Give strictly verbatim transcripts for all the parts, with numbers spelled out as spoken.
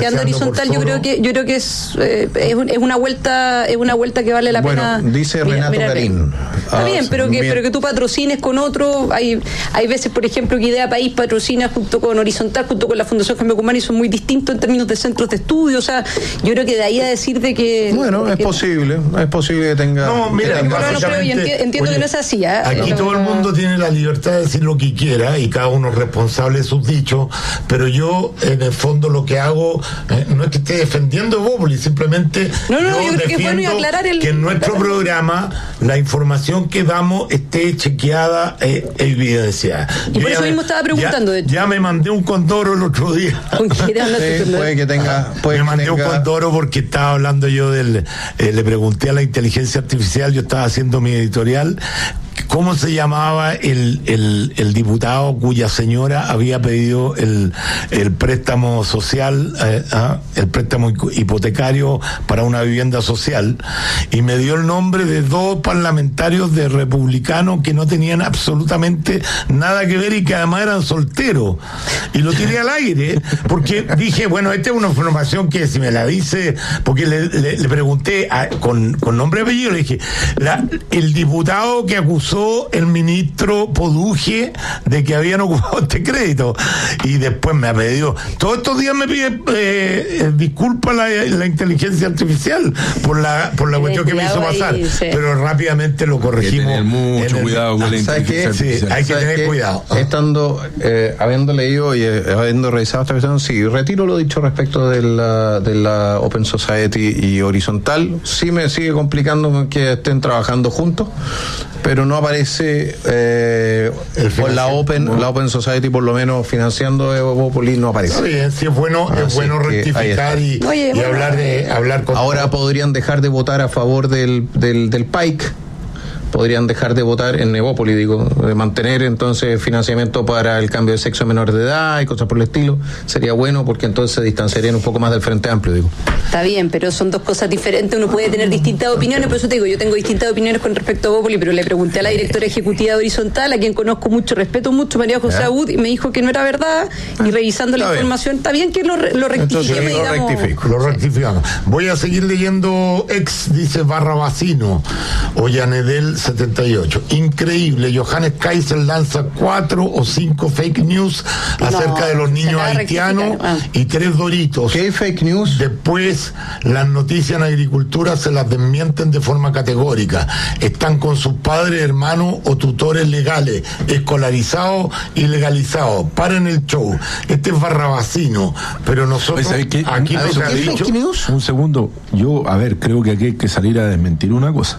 deseando horizontal, yo creo que yo creo que es eh, es, un, es una vuelta es una vuelta que vale la bueno, pena. Dice mira, Renato mira, Garín. Está ah, bien, pero que bien. pero que tú patrocines con otro. Hay hay veces, por ejemplo, que Idea País patrocina junto con Horizontal, junto con la Fundación Jaime Guzmán, y son muy distintos en términos de centros de estudio. O sea, yo creo que de ahí a decir de que bueno, de es que, posible, es posible que tenga. No, mira, que, bueno, no, pero yo enti- entiendo oye, que no es así. ¿eh? Aquí no, todo no, el mundo tiene la libertad de decir lo que quiera y cada uno es responsable de sus dichos, pero yo en el fondo lo que hago eh, no es que esté defendiendo Evópolis, simplemente no, no, yo, yo creo que es bueno aclarar el, que en nuestro programa la información que damos esté chequeada e eh, evidenciada. Y yo por eso me, mismo estaba preguntando. Ya, de hecho. ya me mandé un condoro el otro día. Sí, puede que tenga. Puede me que mandé tenga... un condoro porque estaba hablando yo del. Eh, le pregunté a la inteligencia artificial, yo estaba haciendo mi editorial. ¿Cómo se llamaba el, el, el diputado cuya señora había pedido el, el préstamo social, eh, ¿ah? el préstamo hipotecario para una vivienda social? Y me dio el nombre de dos parlamentarios de republicanos que no tenían absolutamente nada que ver y que además eran solteros. Y lo tiré al aire porque dije, bueno, esta es una información que si me la dice, porque le, le, le pregunté a, con, con nombre y apellido, le dije, la, el diputado que acusó el ministro Poduje de que habían ocupado este crédito, y después me ha pedido, todos estos días me pide eh, disculpas la, la inteligencia artificial por la por la Tiene cuestión que me hizo pasar, ahí, sí. pero rápidamente lo corregimos. Hay que tener mucho el, cuidado con la inteligencia artificial. Sí, hay que tener que, cuidado. Estando, eh, habiendo leído y eh, habiendo revisado esta cuestión, sí, retiro lo dicho respecto de la, de la Open Society y Horizontal. Sí me sigue complicando que estén trabajando juntos, pero no aparece eh, por la Open, no. la Open Society por lo menos financiando Evópolis, no aparece. Está bien, sí es bueno, Así es bueno rectificar y, Oye, y bueno, hablar de hablar con ahora todo. podrían dejar de votar a favor del, del, del P A I C. Podrían dejar de votar en Evópolis, digo, de mantener entonces financiamiento para el cambio de sexo a menor de edad y cosas por el estilo. Sería bueno porque entonces se distanciarían un poco más del Frente Amplio, digo. Está bien, pero son dos cosas diferentes. Uno puede tener distintas opiniones, por eso te digo, yo tengo distintas opiniones con respecto a Evópolis, pero le pregunté a la directora ejecutiva de Horizontal, a quien conozco mucho, respeto mucho, María José Abud, y me dijo que no era verdad, y revisando la está información, está bien que lo, lo rectifique. Entonces, lo rectifico. Lo rectificamos. Voy a seguir leyendo ex, dice Barrabasino, Ollanedel setenta y ocho. Increíble, Johannes Kaiser lanza cuatro o cinco fake news acerca no, de los niños se haitianos ah. y tres doritos. ¿Qué fake news? Después, las noticias en agricultura se las desmienten de forma categórica. Están con sus padres, hermanos o tutores legales, escolarizados y legalizados. Paren el show. Este es Barrabasino, pero nosotros Oye, ¿qué? aquí A no ver, se ha ¿qué dicho. fake news? Un segundo, yo, a ver, creo que aquí hay que salir a desmentir una cosa.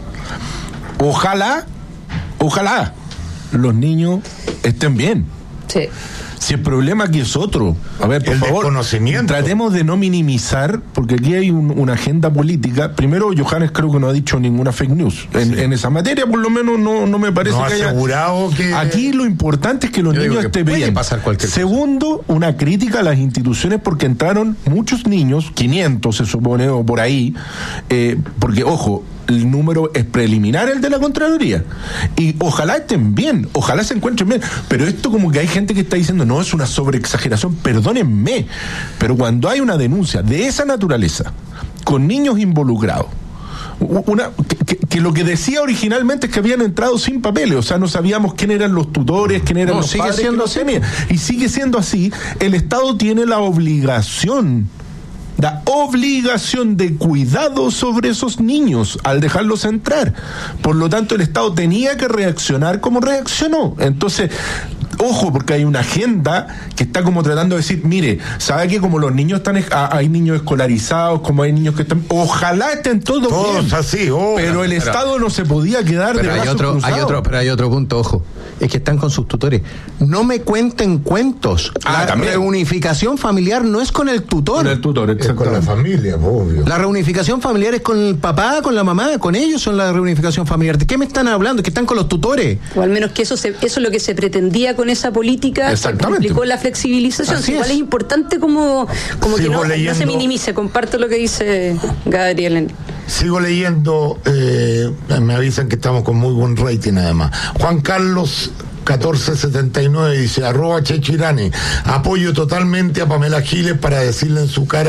Ojalá, ojalá los niños estén bien. Sí. Si el problema aquí es otro, a ver, por El favor, desconocimiento. tratemos de no minimizar, porque aquí hay un, una agenda política. Primero, Johannes creo que no ha dicho ninguna fake news. En, Sí. en esa materia, por lo menos, no, no me parece No ha que haya... asegurado que... Aquí lo importante es que los Yo digo niños que estén puede bien. pasar cualquier cosa. Segundo, una crítica a las instituciones porque entraron muchos niños, quinientos se supone, o por ahí, eh, porque, ojo, el número es preliminar, el de la Contraloría, y ojalá estén bien, ojalá se encuentren bien, pero esto como que hay gente que está diciendo, no, es una sobreexageración, perdónenme, pero cuando hay una denuncia de esa naturaleza, con niños involucrados, una que, que, que lo que decía originalmente es que habían entrado sin papeles, o sea, no sabíamos quién eran los tutores, quién eran No, los sigue padres, siendo que no tenían. Y sigue siendo así. El Estado tiene la obligación la obligación de cuidado sobre esos niños al dejarlos entrar. Por lo tanto, el Estado tenía que reaccionar como reaccionó. Entonces, ojo, porque hay una agenda que está como tratando de decir, mire, ¿sabe que como los niños están, hay niños escolarizados, como hay niños que están, ojalá estén todos, todos bien, así, oh, pero el pero, Estado no se podía quedar pero de hay brazos otro, cruzados. hay otro, pero hay otro punto, ojo, es que están con sus tutores. No me cuenten cuentos. Ah, la también. reunificación familiar no es con el tutor. Con el tutor, es con la familia, obvio. La reunificación familiar es con el papá, con la mamá, con ellos son la reunificación familiar. ¿De qué me están hablando? Que están con los tutores. O al menos que eso se, eso es lo que se pretendía con esa política, que Exactamente. implicó la flexibilización. Así Igual es. es importante como, como que Sigo no, no leyendo. se minimice. Comparto lo que dice Gabriel. Sigo leyendo, eh, me avisan que estamos con muy buen rating además. Juan Carlos catorce setenta y nueve dice, arroba Checho Irane, apoyo totalmente a Pamela Giles para decirle en su cara a Diego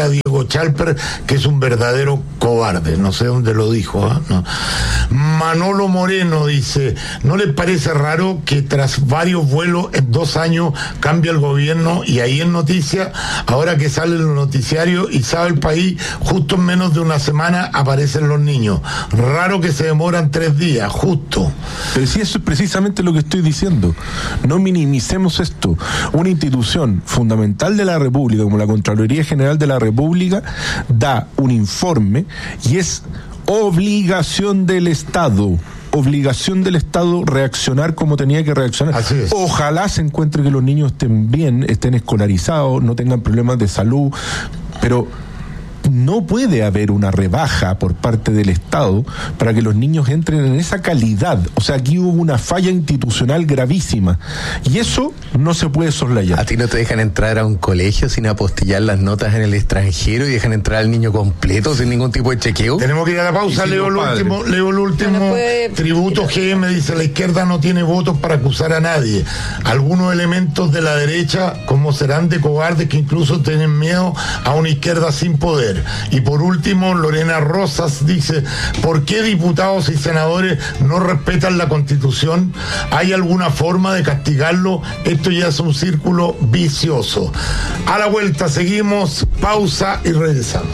Diego Chalper, que es un verdadero cobarde. No sé dónde lo dijo, ¿eh? No. Manolo Moreno dice, ¿no le parece raro que tras varios vuelos en dos años cambia el gobierno y ahí en noticia, ahora que sale en los noticiarios y sabe el país, justo en menos de una semana aparecen los niños? Raro que se demoran tres días, justo. Pero sí, eso es precisamente lo que estoy diciendo. No minimicemos esto. Una institución fundamental de la República, como la Contraloría General de la República, da un informe y es obligación del Estado. Obligación del Estado reaccionar como tenía que reaccionar. Así es. Ojalá se encuentre que los niños estén bien, estén escolarizados, no tengan problemas de salud, pero no puede haber una rebaja por parte del Estado para que los niños entren en esa calidad. O sea, aquí hubo una falla institucional gravísima y eso no se puede soslayar. ¿A ti no te dejan entrar a un colegio sin apostillar las notas en el extranjero y dejan entrar al niño completo sin ningún tipo de chequeo? Tenemos que ir a la pausa. Leo el último, leo el último no puede... tributo. G M dice, la izquierda no tiene votos para acusar a nadie. Algunos elementos de la derecha, como serán de cobardes que incluso tienen miedo a una izquierda sin poder. Y por último, Lorena Rosas dice, ¿por qué diputados y senadores no respetan la Constitución? ¿Hay alguna forma de castigarlo? Esto ya es un círculo vicioso. A la vuelta seguimos, pausa y regresamos.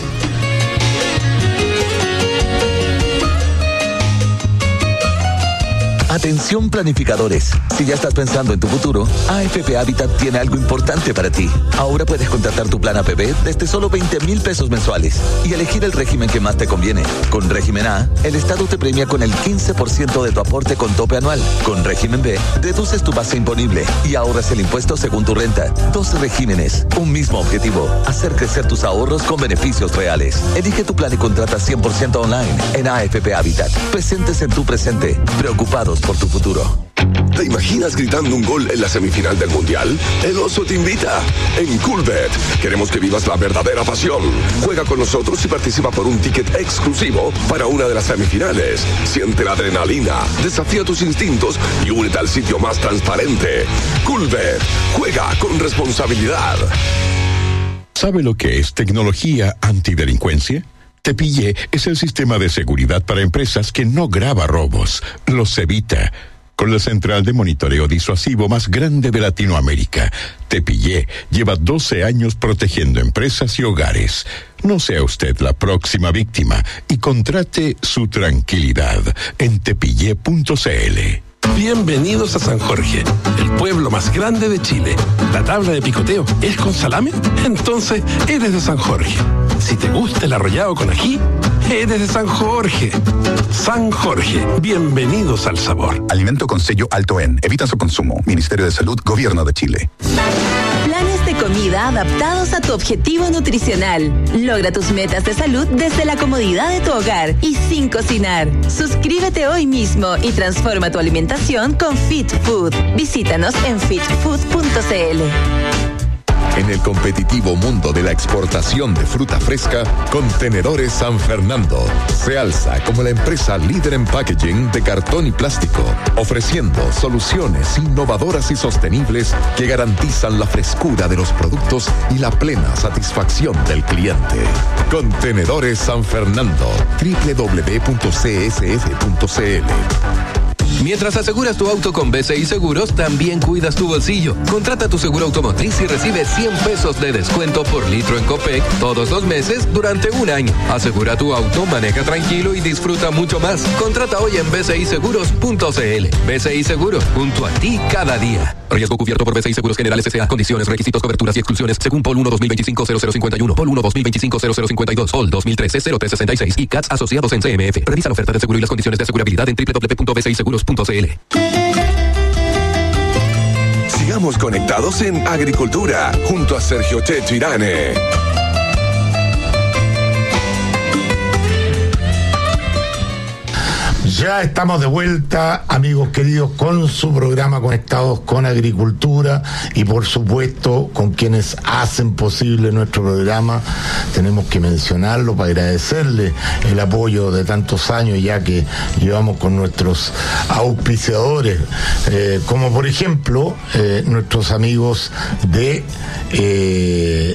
Atención planificadores, si ya estás pensando en tu futuro, A F P Habitat tiene algo importante para ti. Ahora puedes contratar tu plan A P B desde solo veinte mil pesos mensuales y elegir el régimen que más te conviene. Con régimen A, el Estado te premia con el quince por ciento de tu aporte con tope anual. Con régimen B, reduces tu base imponible y ahorras el impuesto según tu renta. Dos regímenes, un mismo objetivo, hacer crecer tus ahorros con beneficios reales. Elige tu plan y contrata cien por ciento online en A F P Habitat. Presentes en tu presente, preocupados por tu futuro. ¿Te imaginas gritando un gol en la semifinal del Mundial? El Oso te invita. En Coolbet queremos que vivas la verdadera pasión. Juega con nosotros y participa por un ticket exclusivo para una de las semifinales. Siente la adrenalina, desafía tus instintos y únete al sitio más transparente. Coolbet. Juega con responsabilidad. ¿Sabe lo que es tecnología antidelincuencia? Tepillé es el sistema de seguridad para empresas que no graba robos, los evita. Con la central de monitoreo disuasivo más grande de Latinoamérica, Tepillé lleva doce años protegiendo empresas y hogares. No sea usted la próxima víctima y contrate su tranquilidad en tepillé punto c l. Bienvenidos a San Jorge, el pueblo más grande de Chile. ¿La tabla de picoteo es con salame? Entonces eres de San Jorge. Si te gusta el arrollado con ají, eres de San Jorge. San Jorge, bienvenidos al sabor. Alimento con sello alto en. Evita su consumo. Ministerio de Salud, Gobierno de Chile. Planes de comida adaptados a tu objetivo nutricional. Logra tus metas de salud desde la comodidad de tu hogar y sin cocinar. Suscríbete hoy mismo y transforma tu alimentación con Fit Food. Visítanos en fit food punto c l. En el competitivo mundo de la exportación de fruta fresca, Contenedores San Fernando se alza como la empresa líder en packaging de cartón y plástico, ofreciendo soluciones innovadoras y sostenibles que garantizan la frescura de los productos y la plena satisfacción del cliente. Contenedores San Fernando, doble u doble u doble u punto c s f punto c l. Mientras aseguras tu auto con B C I Seguros, también cuidas tu bolsillo. Contrata tu seguro automotriz y recibe cien pesos de descuento por litro en Copec todos los meses durante un año. Asegura tu auto, maneja tranquilo y disfruta mucho más. Contrata hoy en b c i seguros punto c l. B C I Seguros, junto a ti cada día. Riesgo cubierto por B C I Seguros Generales S A. Condiciones, requisitos, coberturas y exclusiones según P O L uno dos mil veinticinco cero cero cincuenta y uno, P O L uno dos mil veinticinco cero cero cincuenta y dos, P O L dos mil trece cero tres sesenta y seis y C A T S asociados en C M F. Revisa la oferta de seguro y las condiciones de asegurabilidad en doble u doble u doble u punto b c i seguros punto c l. Sigamos conectados en Agricultura junto a Sergio Checho Irane. Ya estamos de vuelta, amigos queridos, con su programa Conectados con Agricultura y por supuesto con quienes hacen posible nuestro programa. Tenemos que mencionarlo para agradecerle el apoyo de tantos años ya que llevamos con nuestros auspiciadores, eh, como por ejemplo eh, nuestros amigos de... Eh,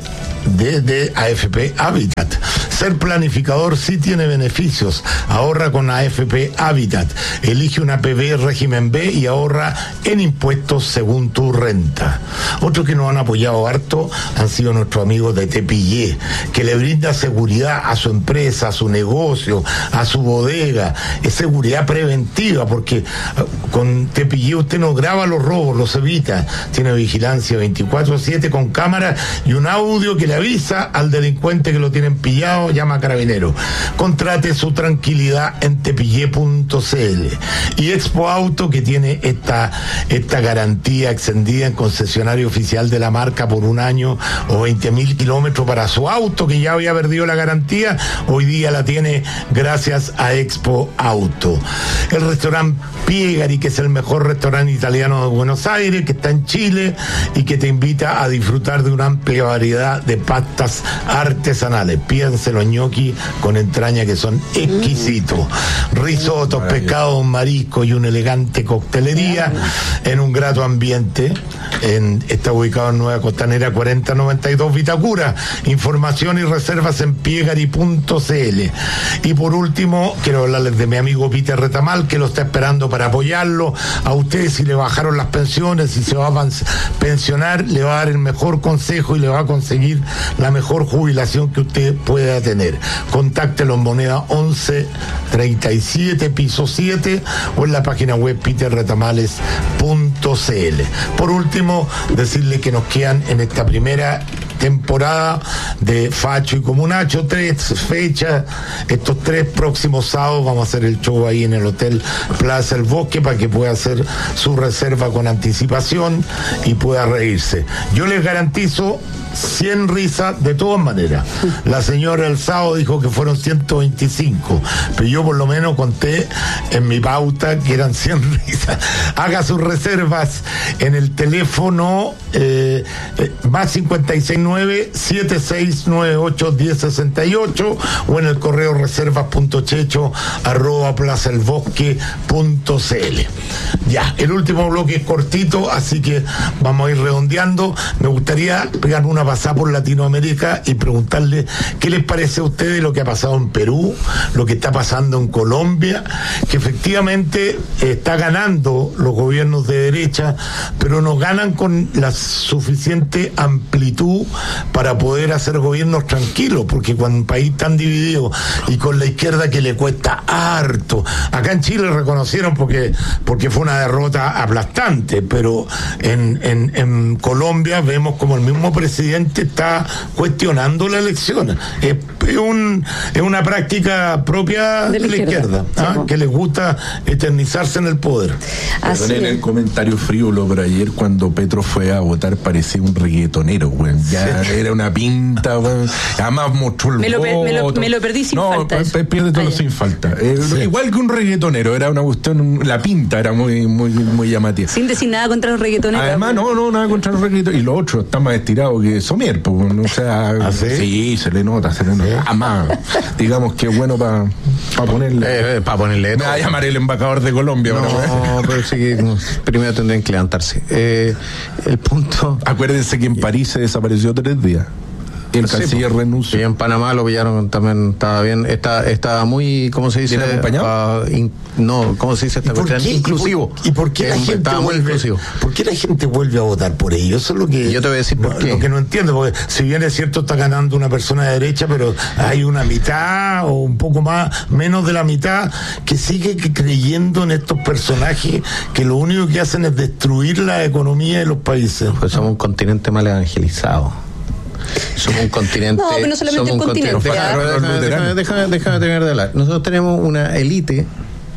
desde A F P Habitat. Ser planificador sí tiene beneficios. Ahorra con A F P Habitat. Elige una P B régimen B y ahorra en impuestos según tu renta. Otros que nos han apoyado harto han sido nuestros amigos de Tepillé, que le brinda seguridad a su empresa, a su negocio, a su bodega. Es seguridad preventiva, porque con Tepillé usted no graba los robos, los evita. Tiene vigilancia veinticuatro siete con cámara y un audio que le avisa al delincuente que lo tienen pillado. Llama a Carabineros. Contrate su tranquilidad en tepillé punto c l. Y Expo Auto, que tiene esta, esta garantía extendida en concesionario oficial de la marca por un año o veinte mil kilómetros para su auto, que ya había perdido la garantía, hoy día la tiene gracias a Expo Auto. El restaurante Piegari, que es el mejor restaurante italiano de Buenos Aires, que está en Chile y que te invita a disfrutar de una amplia variedad de pastas artesanales. Piense los ñoquis con entraña que son exquisitos. Risotos, pescados, mariscos y una elegante coctelería en un grato ambiente. En, está ubicado en Nueva Costanera cuarenta noventa y dos Vitacura. Información y reservas en piegari punto c l. Y por último, quiero hablarles de mi amigo Peter Retamal, que lo está esperando para apoyarlo. A usted, si le bajaron las pensiones, si se va a pensionar, le va a dar el mejor consejo y le va a conseguir la mejor jubilación que usted pueda tener. Contáctelo en moneda once treinta y siete piso siete o en la página web peter retamales punto c l. Por último, decirle que nos quedan en esta primera temporada de Facho y Comunacho tres fechas. Estos tres próximos sábados vamos a hacer el show ahí en el Hotel Plaza El Bosque para que pueda hacer su reserva con anticipación y pueda reírse. Yo les garantizo cien risas de todas maneras. La señora el sábado dijo que fueron ciento veinticinco, pero yo por lo menos conté en mi pauta que eran cien risas. Haga sus reservas en el teléfono eh, eh, más cincuenta y seis nueve siete seis nueve ocho diez sesenta y ocho o en el correo reservas punto checho arroba plaza el bosque punto c l. Ya, el último bloque es cortito, así que vamos a ir redondeando. Me gustaría pegar una pasada por Latinoamérica y preguntarle qué les parece a ustedes lo que ha pasado en Perú, lo que está pasando en Colombia, que efectivamente está ganando los gobiernos de derecha, pero no ganan con la suficiente amplitud para poder hacer gobiernos tranquilos, porque cuando un país tan dividido y con la izquierda que le cuesta harto, acá en Chile reconocieron porque, porque fue una derrota aplastante, pero en, en, en Colombia vemos como el mismo presidente está cuestionando la elección. Es, es, un, es una práctica propia de la, de la izquierda, izquierda ¿ah? Sí, que les gusta eternizarse en el poder. Perdonen el comentario frívolo, pero ayer cuando Petro fue a votar parecía un reggaetonero, güey. Ya sí. Era una pinta, güey. Además mostró el me lo, voto. Me lo, me lo perdí sin no, falta. No, pierde todo sin falta. Eh, sí. Igual que un reggaetonero, era una cuestión, la pinta era muy, muy, muy llamativa. Sin decir nada contra los reggaetoneros. Además, no, no, nada contra los reggaetoneros. Y lo otro está más estirado que Somier, pues, o sea, ¿ah, sí? sí, se le nota, se le nota. ¿Sí? Además, digamos que es bueno para pa ponerle. Eh, eh, para ponerle. Me va a llamar el embajador de Colombia. No, no pero sí que primero tendrían que levantarse. Eh, el punto. Acuérdense que en París se desapareció tres días. El sí, canciller pues, renunció. Y en Panamá lo pillaron también, estaba bien, está, estaba muy, ¿cómo se dice? ¿Bien acompañado? Uh, in, no, ¿cómo se dice esta cuestión? Inclusivo. ¿Y por qué la gente vuelve? ¿Por qué la gente vuelve a votar por ellos? Eso es lo que yo te voy a decir por no, qué. Lo que no entiendo, porque si bien es cierto está ganando una persona de derecha, pero hay una mitad o un poco más, menos de la mitad, que sigue creyendo en estos personajes que lo único que hacen es destruir la economía de los países. Pues somos un continente mal evangelizado. Somos un continente. No, pero no solamente un continente. continente. Déjame, déjame, déjame terminar de hablar. Nosotros tenemos una élite,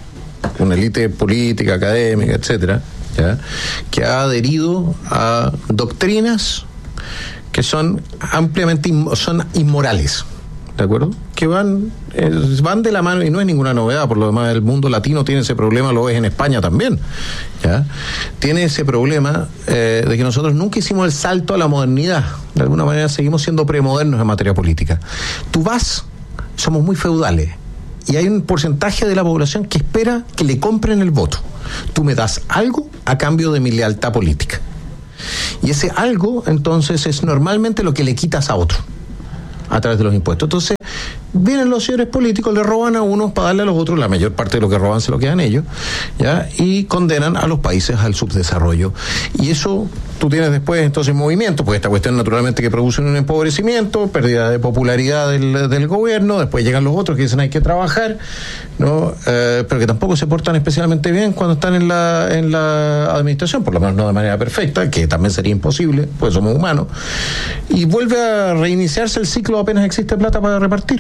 una élite política, académica, etcétera, ¿ya? Que ha adherido a doctrinas que son ampliamente son inmorales, ¿de acuerdo? Que van eh, van de la mano y no es ninguna novedad. Por lo demás, el mundo latino tiene ese problema, lo ves en España también, ¿ya? Tiene ese problema eh, de que nosotros nunca hicimos el salto a la modernidad. De alguna manera seguimos siendo premodernos en materia política. Tú vas, somos muy feudales y hay un porcentaje de la población que espera que le compren el voto. Tú me das algo a cambio de mi lealtad política. Y ese algo, entonces, es normalmente lo que le quitas a otro. a través de los impuestos. Entonces, vienen los señores políticos, le roban a unos para darle a los otros, la mayor parte de lo que roban se lo quedan ellos, ¿ya? Y condenan a los países al subdesarrollo. Y eso tú tienes después entonces movimiento, pues esta cuestión naturalmente que produce un empobrecimiento, pérdida de popularidad del, del gobierno, después llegan los otros que dicen hay que trabajar, ¿no? Eh, pero que tampoco se portan especialmente bien cuando están en la, en la administración, por lo menos no de manera perfecta, que también sería imposible, pues somos humanos, y vuelve a reiniciarse el ciclo apenas existe plata para repartir.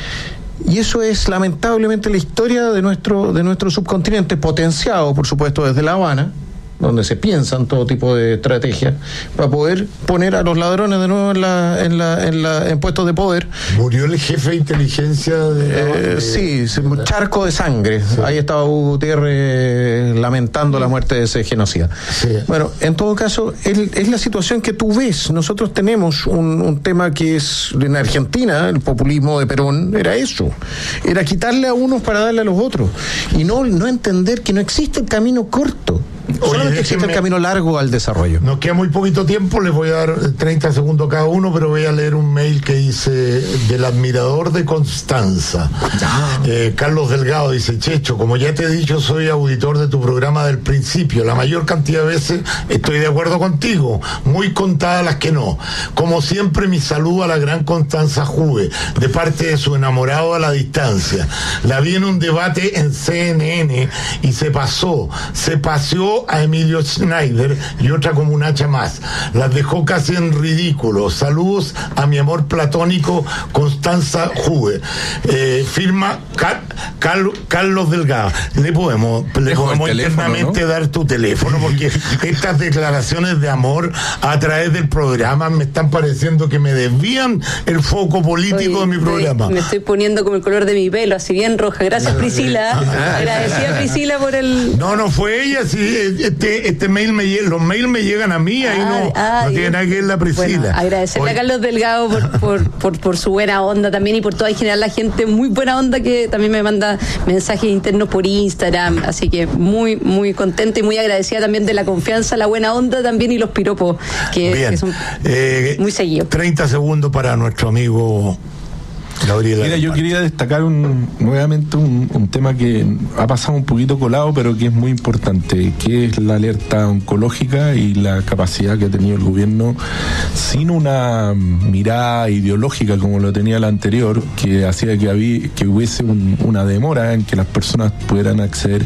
Y eso es lamentablemente la historia de nuestro, de nuestro subcontinente, potenciado por supuesto desde La Habana, donde se piensan todo tipo de estrategias para poder poner a los ladrones de nuevo en la, en la, en la, en puestos de poder. Murió el jefe de inteligencia de, eh, de... sí, charco de sangre. Sí. Ahí estaba Hugo Gutiérrez lamentando la muerte de ese genocida. Sí. Bueno, en todo caso, el, es la situación que tú ves. Nosotros tenemos un, un tema que es en Argentina, el populismo de Perón era eso, era quitarle a unos para darle a los otros y no, no entender que no existe el camino corto. Solamente Oye, existe el camino largo al desarrollo. Nos queda muy poquito tiempo, les voy a dar treinta segundos cada uno, pero voy a leer un mail que dice del admirador de Constanza. Eh, Carlos Delgado dice: Checho, como ya te he dicho, soy auditor de tu programa del principio. La mayor cantidad de veces estoy de acuerdo contigo, muy contadas las que no. Como siempre, mi saludo a la gran Constanza Juve, de parte de su enamorado a la distancia. La vi en un debate en C N N y se pasó, se paseó a Emilio Schneider y otra como un hacha más. Las dejó casi en ridículo. Saludos a mi amor platónico Constanza Juve. Eh, firma Car Car Carlos Delgado. Le podemos, le podemos internamente, ¿no?, dar tu teléfono, porque estas declaraciones de amor a través del programa me están pareciendo que me desvían el foco político. Oye, de mi programa. Me estoy poniendo como el color de mi pelo, así bien roja. Gracias, Priscila. Agradecida, Priscila, por el... No, no fue ella, sí. Este, este mail me llega, los mails me llegan a mí, ahí no, ah, no tiene nada que ver la Priscila. Bueno, agradecerle Oye. a Carlos Delgado por, por, por, por su buena onda también y por toda en general la gente muy buena onda que también me manda mensajes internos por Instagram, así que muy, muy contenta y muy agradecida también de la confianza, la buena onda también y los piropos que, que son eh, muy seguidos. treinta segundos para nuestro amigo Gabriela. Mira, yo quería destacar un, nuevamente un, un tema que ha pasado un poquito colado, pero que es muy importante, que es la alerta oncológica y la capacidad que ha tenido el gobierno, sin una mirada ideológica como lo tenía la anterior, que hacía que, había, que hubiese un, una demora en que las personas pudieran acceder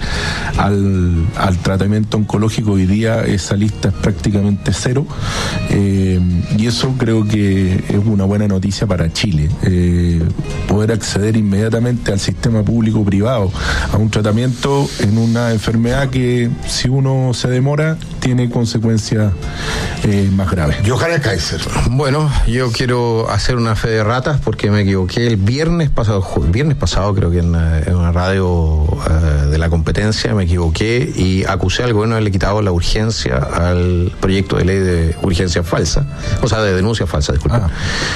al, al tratamiento oncológico. Hoy día esa lista es prácticamente cero, eh, y eso creo que es una buena noticia para Chile. Eh, poder acceder inmediatamente al sistema público-privado a un tratamiento en una enfermedad que, si uno se demora, tiene consecuencias eh, más graves. Johannes Kaiser. Bueno, yo quiero hacer una fe de ratas porque me equivoqué el viernes pasado, el viernes pasado creo que en, en una radio uh, de la competencia me equivoqué y acusé al gobierno de haberle quitado la urgencia al proyecto de ley de urgencia falsa, o sea, de denuncia falsa, disculpa. Ah.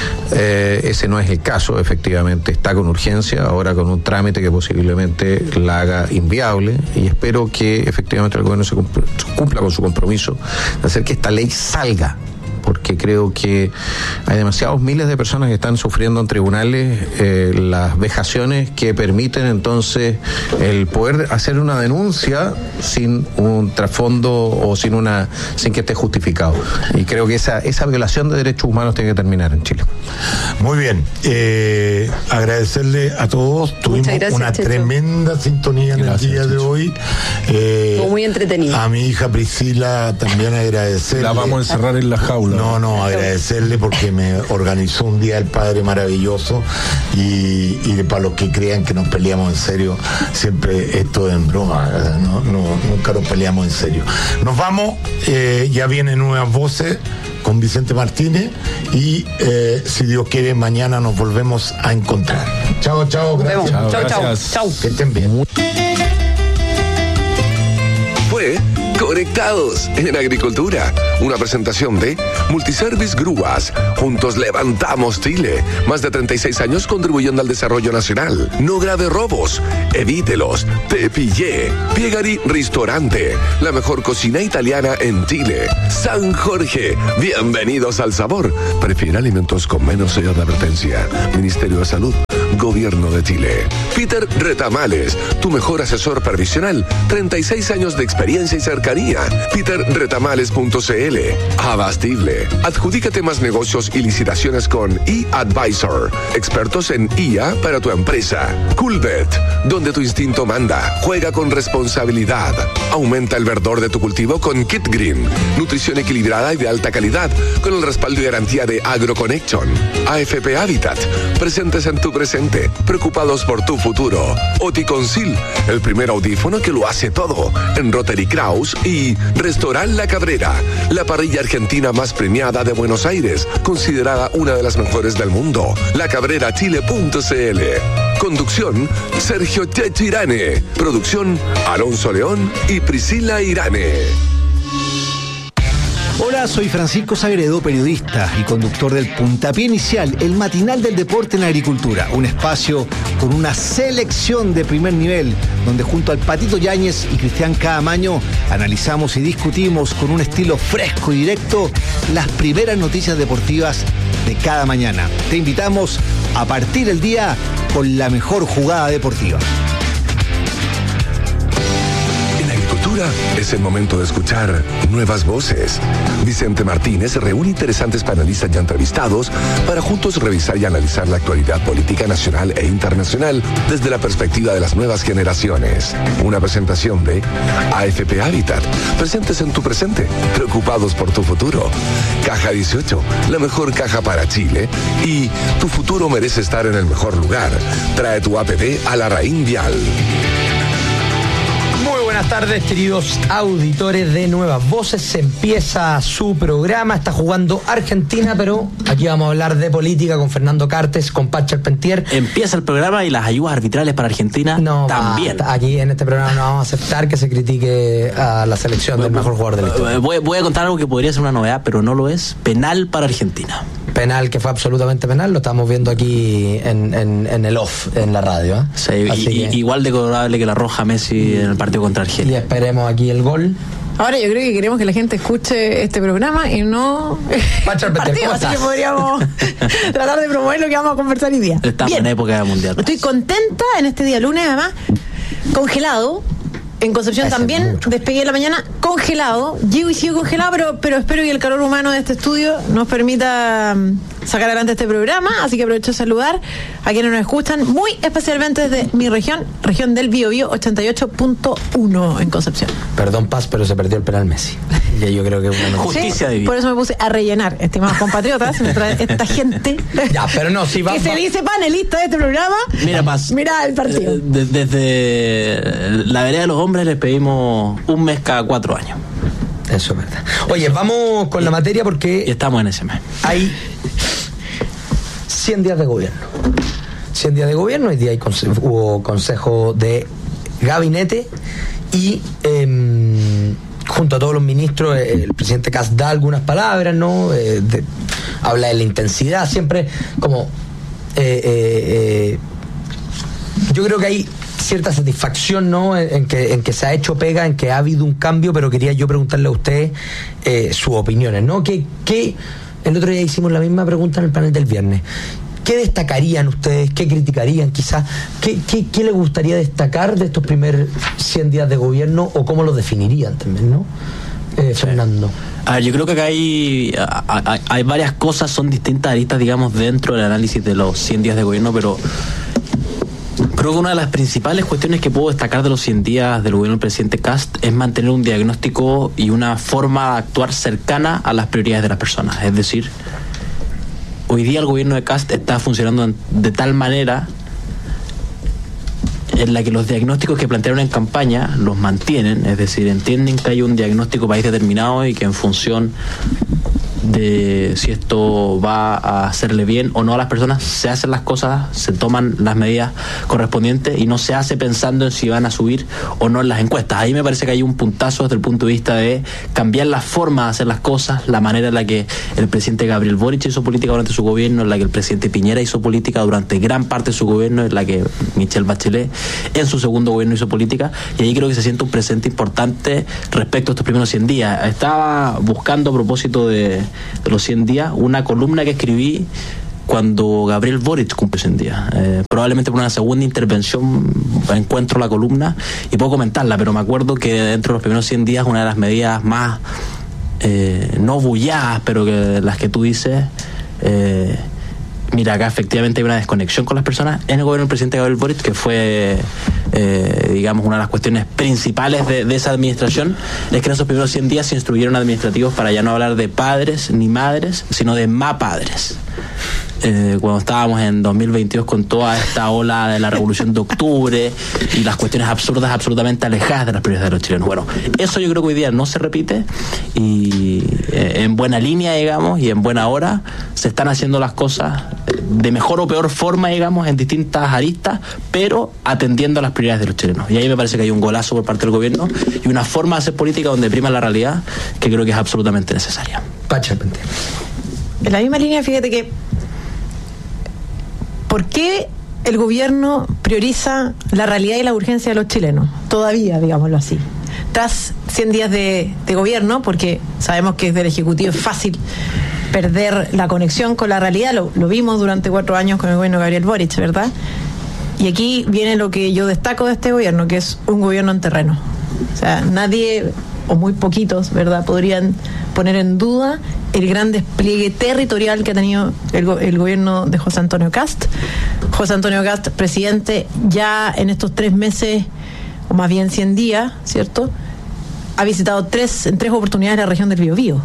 Eh, ese no es el caso, efectivamente. Efectivamente está con urgencia, ahora con un trámite que posiblemente la haga inviable, y espero que efectivamente el gobierno se cumpla, cumpla con su compromiso de hacer que esta ley salga, porque creo que hay demasiados miles de personas que están sufriendo en tribunales eh, las vejaciones que permiten entonces el poder hacer una denuncia sin un trasfondo o sin una sin que esté justificado. Y creo que esa esa violación de derechos humanos tiene que terminar en Chile. Muy bien, eh, agradecerle a todos. Tuvimos gracias, una Checho. tremenda sintonía en gracias, el día Checho. de hoy. Eh, muy entretenido. A mi hija Priscila también agradecerle. La vamos a encerrar en la jaula. No, no, agradecerle porque me organizó un día el padre maravilloso, y, y para los que crean que nos peleamos en serio, siempre esto es en broma, no, no, nunca nos peleamos en serio. Nos vamos, eh, ya vienen nuevas voces con Vicente Martínez y eh, si Dios quiere mañana nos volvemos a encontrar. Chao, chao, gracias. Chao, chao, chao. Que estén bien. Fue Corazón Conectados en Agricultura. Una presentación de Multiservice Grúas. Juntos levantamos Chile. Más de treinta y seis años contribuyendo al desarrollo nacional. No grave robos. Evítelos. Te pillé. Piegari Ristorante. La mejor cocina italiana en Chile. San Jorge. Bienvenidos al sabor. Prefiere alimentos con menos sellos de advertencia. Ministerio de Salud. Gobierno de Chile. Peter Retamales, tu mejor asesor previsional. treinta y seis años de experiencia y cercanía. peter retamales punto c l. Abastible. Adjudícate más negocios y licitaciones con eAdvisor. Expertos en I A para tu empresa. Coolbet, donde tu instinto manda. Juega con responsabilidad. Aumenta el verdor de tu cultivo con Kit Green. Nutrición equilibrada y de alta calidad, con el respaldo y garantía de AgroConnection. A F P Habitat, presentes en tu presente. Preocupados por tu futuro. Oticonsil, el primer audífono que lo hace todo. En Rotary Kraus y Restaurant La Cabrera, la parrilla argentina más premiada de Buenos Aires, considerada una de las mejores del mundo. la cabrera chile punto c l. Conducción, Sergio Checho Irane. Producción, Alonso León y Priscila Irane. Hola, soy Francisco Sagredo, periodista y conductor del Puntapié Inicial, el matinal del deporte en la agricultura. Un espacio con una selección de primer nivel, donde junto al Patito Yáñez y Cristian Caamaño analizamos y discutimos con un estilo fresco y directo las primeras noticias deportivas de cada mañana. Te invitamos a partir el día con la mejor jugada deportiva. Es el momento de escuchar nuevas voces. Vicente Martínez reúne interesantes panelistas ya entrevistados para juntos revisar y analizar la actualidad política nacional e internacional desde la perspectiva de las nuevas generaciones. Una presentación de A F P Habitat. Presentes en tu presente, preocupados por tu futuro. Caja dieciocho, la mejor caja para Chile. Y tu futuro merece estar en el mejor lugar. Trae tu A P P a la Raín Vial. Buenas tardes, queridos auditores de Nuevas Voces. Empieza su programa, está jugando Argentina, pero aquí vamos a hablar de política con Fernando Cartes, con Pacha Arpentier. Empieza el programa y las ayudas arbitrales para Argentina no, también. Basta. Aquí en este programa no vamos a aceptar que se critique a la selección del mejor jugador de la historia. Voy, voy a contar algo que podría ser una novedad, pero no lo es. Penal para Argentina. Penal que fue absolutamente penal, lo estamos viendo aquí en, en, en el off, en la radio. ¿eh? Sí, y, que... igual de cobrable que la roja Messi en el partido contra Argelia. Y esperemos aquí el gol. Ahora yo creo que queremos que la gente escuche este programa y no Pacha, partido, así que podríamos tratar de promover lo que vamos a conversar hoy día. Estamos Bien. en época mundial. Estoy contenta en este día lunes, además, congelado. En Concepción Ese también, despegué la mañana congelado. Llego y sigo congelado, pero, pero espero que el calor humano de este estudio nos permita sacar adelante este programa. Así que aprovecho de saludar a quienes nos escuchan, muy especialmente desde mi región, región del Biobío ochenta y ocho punto uno en Concepción. Perdón, Paz, pero se perdió el penal Messi. Ya yo creo que es una justicia sí, divina. Por eso me puse a rellenar, estimados compatriotas, mientras esta gente ya, pero no, si va, que va. se dice panelista de este programa. Mira, Paz. Mira el partido. Eh, de, desde la vereda de los hombres les pedimos un mes cada cuatro años. Eso es verdad. Oye, vamos con la materia porque y estamos en ese mes. Hay cien días de gobierno. cien días de gobierno, hoy día hay conse- hubo consejo de gabinete y eh, junto a todos los ministros eh, el presidente Kast da algunas palabras, ¿no? Eh, de, habla de la intensidad, siempre como eh, eh, eh, yo creo que hay cierta satisfacción, ¿no? En que, en que se ha hecho pega, en que ha habido un cambio, pero quería yo preguntarle a usted eh, sus opiniones, ¿no? ¿Qué, qué, el otro día hicimos la misma pregunta en el panel del viernes. ¿Qué destacarían ustedes? ¿Qué criticarían quizás? ¿Qué, qué, qué les gustaría destacar de estos primeros cien días de gobierno o cómo los definirían también, ¿no? Eh, Fernando. A ver, yo creo que acá hay, hay, hay varias cosas, son distintas aristas, digamos, dentro del análisis de los cien días de gobierno, pero creo que una de las principales cuestiones que puedo destacar de los cien días del gobierno del presidente Kast es mantener un diagnóstico y una forma de actuar cercana a las prioridades de las personas. Es decir, hoy día el gobierno de Kast está funcionando de tal manera en la que los diagnósticos que plantearon en campaña los mantienen, es decir, entienden que hay un diagnóstico país determinado y que en función de si esto va a hacerle bien o no a las personas. Se hacen las cosas, se toman las medidas correspondientes y no se hace pensando en si van a subir o no en las encuestas. Ahí me parece que hay un puntazo desde el punto de vista de cambiar la forma de hacer las cosas, la manera en la que el presidente Gabriel Boric hizo política durante su gobierno, en la que el presidente Piñera hizo política durante gran parte de su gobierno, en la que Michelle Bachelet en su segundo gobierno hizo política, y ahí creo que se siente un presente importante respecto a estos primeros cien días. Estaba buscando a propósito de, de los cien días una columna que escribí cuando Gabriel Boric cumple cien días. Eh, probablemente por una segunda intervención encuentro la columna y puedo comentarla, pero me acuerdo que dentro de los primeros cien días una de las medidas más eh, no bulladas, pero que las que tú dices, eh, mira, acá efectivamente hay una desconexión con las personas en el gobierno del presidente Gabriel Boric, que fue eh, digamos una de las cuestiones principales de, de esa administración, es que en esos primeros cien días se instruyeron administrativos para ya no hablar de padres ni madres, sino de mapadres. Eh, cuando estábamos en dos mil veintidós con toda esta ola de la revolución de octubre y las cuestiones absurdas absolutamente alejadas de las prioridades de los chilenos. Bueno, eso yo creo que hoy día no se repite y eh, en buena línea, digamos, y en buena hora se están haciendo las cosas de mejor o peor forma, digamos, en distintas aristas, pero atendiendo a las prioridades de los chilenos. Y ahí me parece que hay un golazo por parte del gobierno y una forma de hacer política donde prima la realidad que creo que es absolutamente necesaria. Pacha, en la misma línea, fíjate que ¿por qué el gobierno prioriza la realidad y la urgencia de los chilenos? Todavía, digámoslo así. Tras cien días de, de gobierno, porque sabemos que desde el Ejecutivo es fácil perder la conexión con la realidad, lo, lo vimos durante cuatro años con el gobierno de Gabriel Boric, ¿verdad? Y aquí viene lo que yo destaco de este gobierno, que es un gobierno en terreno. O sea, nadie, o muy poquitos, ¿verdad?, podrían poner en duda el gran despliegue territorial que ha tenido el, go- el gobierno de José Antonio Kast. José Antonio Kast, presidente, ya en estos tres meses, o más bien cien días, ¿cierto?, ha visitado tres, en tres oportunidades la región del Biobío.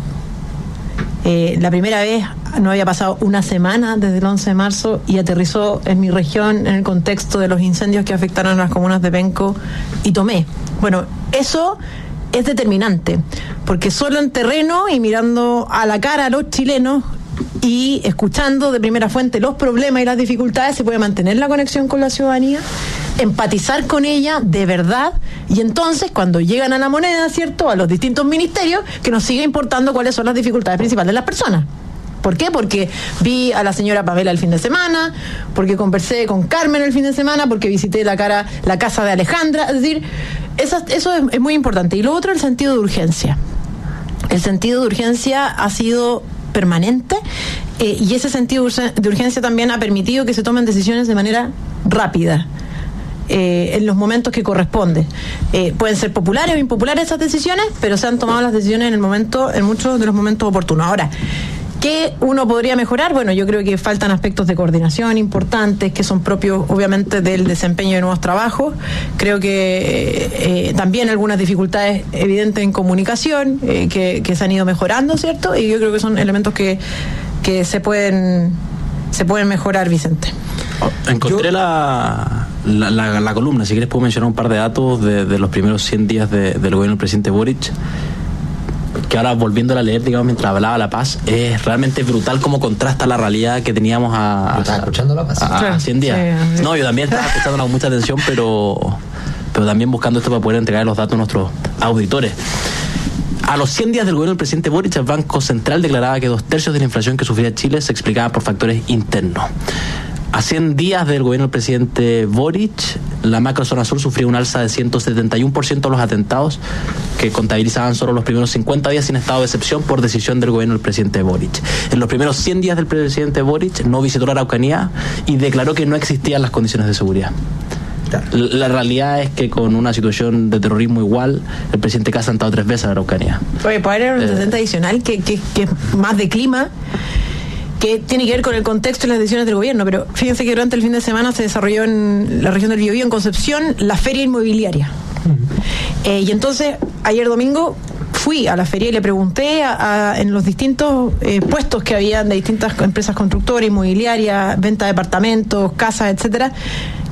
Eh, la primera vez no había pasado una semana desde el once de marzo y aterrizó en mi región en el contexto de los incendios que afectaron a las comunas de Penco y Tomé. Bueno, eso es determinante, porque solo en terreno y mirando a la cara a los chilenos y escuchando de primera fuente los problemas y las dificultades se puede mantener la conexión con la ciudadanía, empatizar con ella de verdad, y entonces cuando llegan a la moneda, ¿cierto?, a los distintos ministerios, que nos siga importando cuáles son las dificultades principales de las personas. ¿Por qué? Porque vi a la señora Pamela el fin de semana, porque conversé con Carmen el fin de semana, porque visité la cara, la casa de Alejandra. Es decir, esa, eso es, es muy importante. Y lo otro, el sentido de urgencia. El sentido de urgencia ha sido permanente eh, y ese sentido de urgencia también ha permitido que se tomen decisiones de manera rápida. Eh, en los momentos que corresponde. Eh, pueden ser populares o impopulares esas decisiones, pero se han tomado las decisiones en el momento, en muchos de los momentos oportunos. Ahora, ¿qué uno podría mejorar? Bueno, yo creo que faltan aspectos de coordinación importantes que son propios, obviamente, del desempeño de nuevos trabajos. Creo que eh, eh, también algunas dificultades evidentes en comunicación eh, que, que se han ido mejorando, ¿cierto? Y yo creo que son elementos que, que se pueden se pueden mejorar, Vicente. Encontré yo, la, la, la, la columna, si quieres puedo mencionar un par de datos de, de los primeros cien días de, del gobierno del presidente Boric, que ahora volviéndola a leer, digamos, mientras hablaba La Paz, es realmente brutal cómo contrasta la realidad que teníamos a, a, escuchando La Paz. a, a, a cien días. Sí, sí. No, yo también estaba escuchándola con mucha atención, pero, pero también buscando esto para poder entregar los datos a nuestros auditores. A los cien días del gobierno del presidente Boric, el Banco Central declaraba que dos tercios de la inflación que sufría Chile se explicaba por factores internos. A cien días del gobierno del presidente Boric, la macrozona sur sufrió un alza de ciento setenta y uno por ciento de los atentados, que contabilizaban solo los primeros cincuenta días sin estado de excepción por decisión del gobierno del presidente Boric. En los primeros cien días del presidente Boric no visitó la Araucanía y declaró que no existían las condiciones de seguridad. La realidad es que con una situación de terrorismo igual, el presidente Kast ha estado tres veces a la Araucanía. Oye, para haber un antecedente eh, adicional que, que, que es más de clima, que tiene que ver con el contexto y las decisiones del gobierno, pero fíjense que durante el fin de semana se desarrolló en la región del Biobío, en Concepción, la feria inmobiliaria. Uh-huh. Eh, y entonces, ayer domingo, fui a la feria y le pregunté a, a, en los distintos eh, puestos que había de distintas empresas constructoras, inmobiliarias, venta de departamentos, casas, etcétera,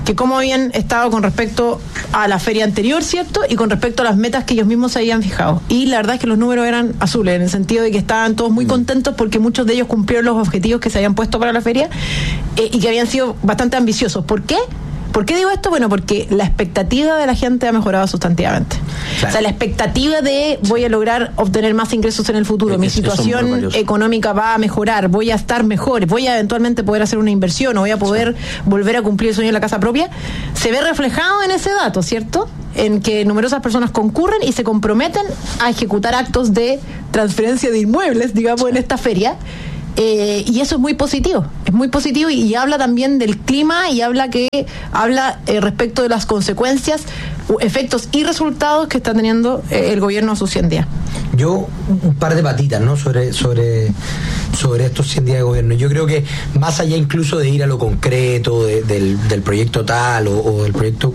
que cómo habían estado con respecto a la feria anterior, ¿cierto? Y con respecto a las metas que ellos mismos se habían fijado. Y la verdad es que los números eran azules, en el sentido de que estaban todos muy contentos porque muchos de ellos cumplieron los objetivos que se habían puesto para la feria eh, y que habían sido bastante ambiciosos. ¿Por qué? ¿Por qué digo esto? Bueno, porque la expectativa de la gente ha mejorado sustantivamente. Claro. O sea, la expectativa de voy a lograr obtener más ingresos en el futuro, es, mi situación económica va a mejorar, voy a estar mejor, voy a eventualmente poder hacer una inversión o voy a poder sí. volver a cumplir el sueño de la casa propia, se ve reflejado en ese dato, ¿cierto? En que numerosas personas concurren y se comprometen a ejecutar actos de transferencia de inmuebles, digamos, en esta feria. Eh, y eso es muy positivo, es muy positivo y, y habla también del clima y habla que habla eh, respecto de las consecuencias, efectos y resultados que está teniendo eh, el gobierno a sus cien días. Yo, un par de patitas, ¿no? Sobre, sobre, sobre estos cien días de gobierno. Yo creo que más allá incluso de ir a lo concreto de, del, del proyecto tal o, o del proyecto,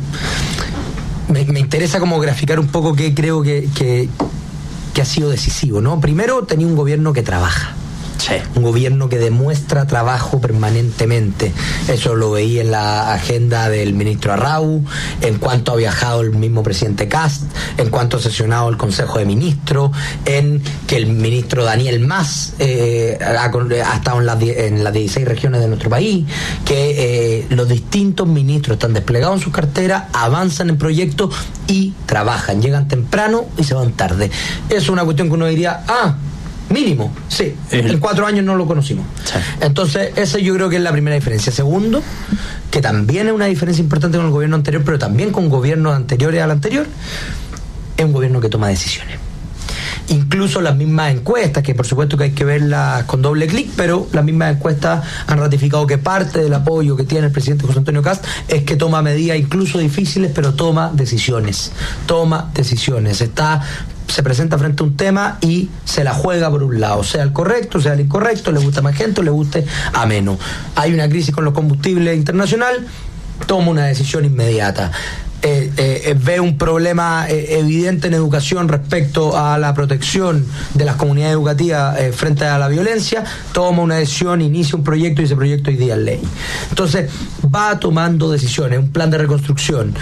me, me interesa como graficar un poco qué creo que, que, que ha sido decisivo, ¿no? Primero, tenía un gobierno que trabaja. Sí. Un gobierno que demuestra trabajo permanentemente. Eso lo veía en la agenda del ministro Arrau, en cuanto ha viajado el mismo presidente Kast, en cuanto ha sesionado el Consejo de Ministros, en que el ministro Daniel Mas eh, ha, ha estado en las, en las dieciséis regiones de nuestro país, que eh, los distintos ministros están desplegados en sus carteras, avanzan en proyectos y trabajan. Llegan temprano y se van tarde. Es una cuestión que uno diría, ah, mínimo, sí. En cuatro años no lo conocimos. Sí. Entonces, esa yo creo que es la primera diferencia. Segundo, que también es una diferencia importante con el gobierno anterior, pero también con gobiernos anteriores al anterior, es un gobierno que toma decisiones. Incluso las mismas encuestas, que por supuesto que hay que verlas con doble clic, pero las mismas encuestas han ratificado que parte del apoyo que tiene el presidente José Antonio Kast es que toma medidas incluso difíciles, pero toma decisiones. Toma decisiones. Está se presenta frente a un tema y se la juega por un lado, sea el correcto, sea el incorrecto, le gusta a más gente o le guste a menos. Hay una crisis con los combustibles internacional, toma una decisión inmediata. Eh, eh, ve un problema eh, evidente en educación respecto a la protección de las comunidades educativas eh, frente a la violencia, toma una decisión, inicia un proyecto y ese proyecto hoy día es ley. Entonces va tomando decisiones, un plan de reconstrucción.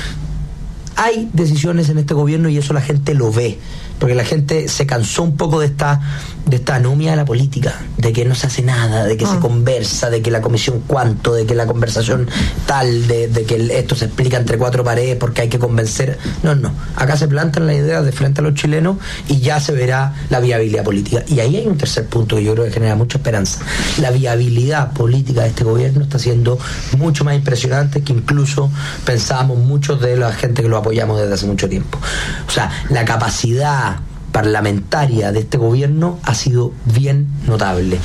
Hay decisiones en este gobierno y eso la gente lo ve, porque la gente se cansó un poco de esta de esta anomia de la política, de que no se hace nada, de que ah. se conversa, de que la comisión cuánto, de que la conversación tal, de, de que esto se explica entre cuatro paredes porque hay que convencer. No, no, acá se plantan las ideas de frente a los chilenos y ya se verá la viabilidad política. Y ahí hay un tercer punto que yo creo que genera mucha esperanza. La viabilidad política de este gobierno está siendo mucho más impresionante que incluso pensábamos muchos de la gente que lo apoyamos desde hace mucho tiempo. O sea, la capacidad parlamentaria de este gobierno ha sido bien notable.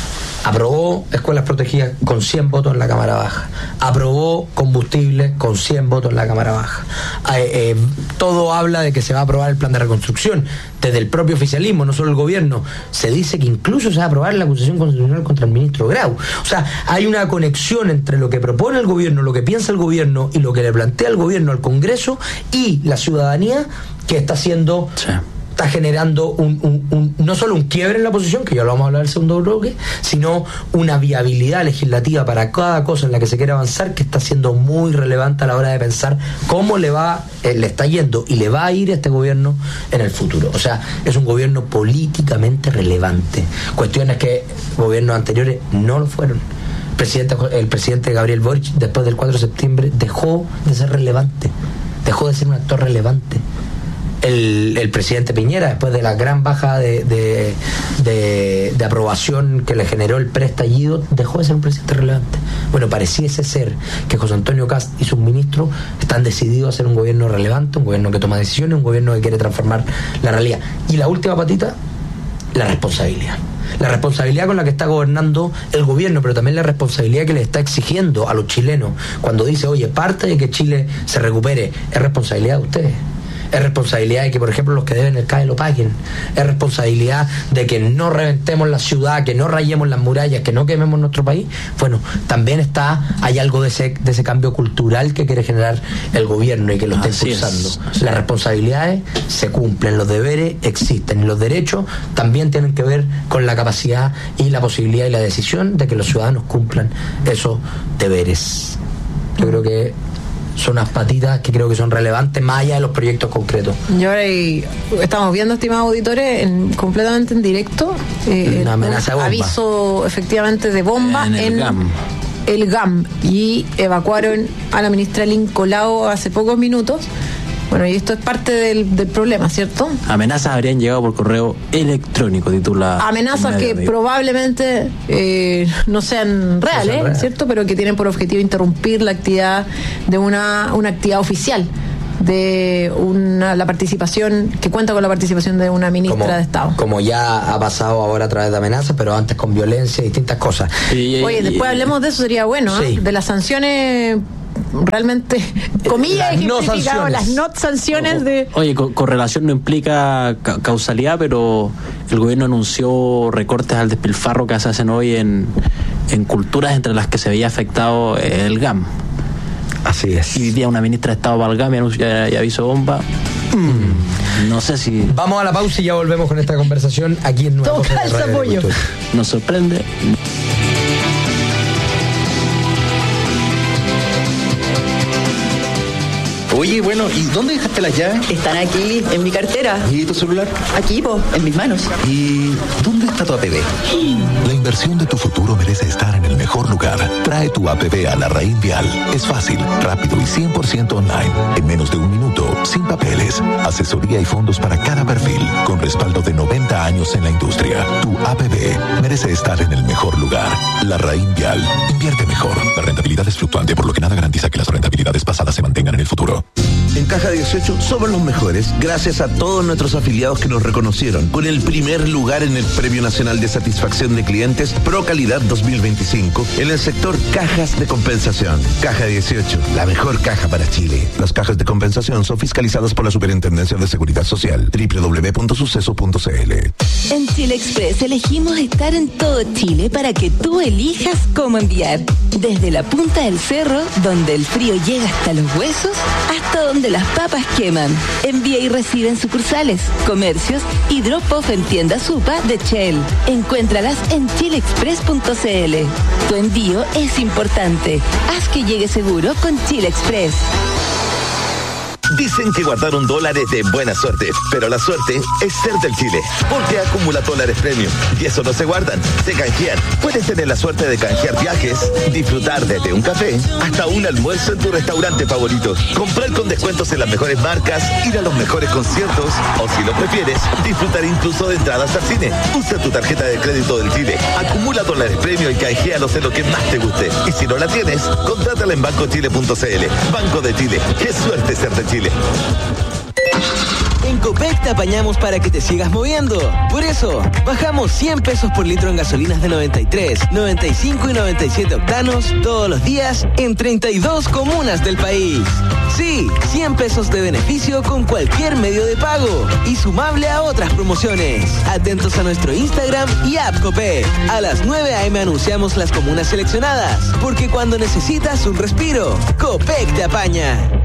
Aprobó escuelas protegidas con cien votos en la Cámara Baja. Aprobó combustible con cien votos en la Cámara Baja. Eh, eh, todo habla de que se va a aprobar el plan de reconstrucción. Desde el propio oficialismo, no solo el gobierno, se dice que incluso se va a aprobar la acusación constitucional contra el ministro Grau. O sea, hay una conexión entre lo que propone el gobierno, lo que piensa el gobierno y lo que le plantea el gobierno al Congreso y la ciudadanía que está haciendo... Sí. Está generando un, un, un, no solo un quiebre en la posición, que ya lo vamos a hablar en el segundo bloque, sino una viabilidad legislativa para cada cosa en la que se quiere avanzar, que está siendo muy relevante a la hora de pensar cómo le va, eh, le está yendo y le va a ir a este gobierno en el futuro. O sea, es un gobierno políticamente relevante. Cuestiones que gobiernos anteriores no lo fueron. El presidente, el presidente Gabriel Boric, después del cuatro de septiembre, dejó de ser relevante, dejó de ser un actor relevante. El, el presidente Piñera, después de la gran baja de, de, de, de aprobación que le generó el preestallido, dejó de ser un presidente relevante. Bueno, pareciese ser que José Antonio Kast y sus ministros están decididos a ser un gobierno relevante, un gobierno que toma decisiones, un gobierno que quiere transformar la realidad. Y la última patita, la responsabilidad. La responsabilidad con la que está gobernando el gobierno, pero también la responsabilidad que le está exigiendo a los chilenos. Cuando dice, oye, parte de que Chile se recupere, es responsabilidad de ustedes. Es responsabilidad de que, por ejemplo, los que deben el C A E lo paguen. Es responsabilidad de que no reventemos la ciudad, que no rayemos las murallas, que no quememos nuestro país. Bueno, también está, hay algo de ese, de ese cambio cultural que quiere generar el gobierno y que lo está Así impulsando. Es. Las responsabilidades se cumplen, los deberes existen y los derechos también tienen que ver con la capacidad y la posibilidad y la decisión de que los ciudadanos cumplan esos deberes. Yo creo que son unas patitas que creo que son relevantes más allá de los proyectos concretos. Y ahora hay, estamos viendo, estimados auditores, en, completamente en directo, eh, una amenaza de bomba. Aviso efectivamente de bomba en, en el en GAM. el GAM, y evacuaron a la ministra Lynn Colau hace pocos minutos. Bueno, y esto es parte del, del problema, ¿cierto? Amenazas habrían llegado por correo electrónico, titula. Amenazas que medio. probablemente eh, no sean reales, No sean reales. ¿cierto? Pero que tienen por objetivo interrumpir la actividad de una, una actividad oficial, de una, la participación, que cuenta con la participación de una ministra Como, de Estado. como ya ha pasado ahora a través de amenazas, pero antes con violencia y distintas cosas. Y- y- Oye, y- después hablemos de eso, sería bueno, ¿eh? Sí. De las sanciones, realmente, comillas, Las no ejemplificado, las sanciones. no sanciones de... Oye, co- correlación no implica ca- causalidad, pero el gobierno anunció recortes al despilfarro que se hacen hoy en, en culturas entre las que se veía afectado el GAM. Así es. Y hoy día una ministra de Estado para el GAM y anuncia- y aviso bomba. Mm, no sé si Vamos a la pausa y ya volvemos con esta conversación aquí en Nueva Todo Cosa de calza, Radio pollo. Agricultura. nos sorprende. Oye, bueno, ¿y dónde dejaste las llaves? Están aquí, en mi cartera. ¿Y tu celular? Aquí, po, en mis manos. ¿Y dónde está tu A P B? La inversión de tu futuro merece estar en el mejor lugar. Trae tu A P B a la Raín Vial. Es fácil, rápido y cien por ciento online. En menos de un minuto, sin papeles. Asesoría y fondos para cada perfil. Con respaldo de noventa años en la industria. Tu A P B merece estar en el mejor lugar. La Raín Vial. Invierte mejor. La rentabilidad es fluctuante, por lo que nada garantiza que las rentabilidades pasadas se mantengan en el futuro. En Caja dieciocho somos los mejores gracias a todos nuestros afiliados que nos reconocieron con el primer lugar en el Premio Nacional de Satisfacción de Clientes Pro Calidad dos mil veinticinco en el sector cajas de compensación. Caja dieciocho, la mejor caja para Chile. Las cajas de compensación son fiscalizadas por la Superintendencia de Seguridad Social. doble u doble u doble u punto suceso punto c l. En Chile Express elegimos estar en todo Chile para que tú elijas cómo enviar. Desde la punta del cerro, donde el frío llega hasta los huesos, hasta donde las papas queman. Envía y recibe en sucursales, comercios y drop-off en tiendas UPA de Shell. Encuéntralas en chile express punto c l. Tu envío es importante. Haz que llegue seguro con Chile Express. Dicen que guardaron dólares de buena suerte, pero la suerte es ser del Chile, porque acumula dólares premium y eso no se guardan, se canjean. Puedes tener la suerte de canjear viajes, disfrutar desde un café hasta un almuerzo en tu restaurante favorito, comprar con descuentos en las mejores marcas, ir a los mejores conciertos o, si lo prefieres, disfrutar incluso de entradas al cine. Usa tu tarjeta de crédito del Chile, acumula dólares premium y canjealos en lo que más te guste. Y si no la tienes, contrátala en banco chile punto c l. Banco de Chile, qué suerte ser de Chile. En Copec te apañamos para que te sigas moviendo. Por eso, bajamos cien pesos por litro en gasolinas de noventa y tres, noventa y cinco y noventa y siete octanos todos los días en treinta y dos comunas del país. Sí, cien pesos de beneficio con cualquier medio de pago y sumable a otras promociones. Atentos a nuestro Instagram y app Copec. A las nueve a eme anunciamos las comunas seleccionadas, porque cuando necesitas un respiro, Copec te apaña.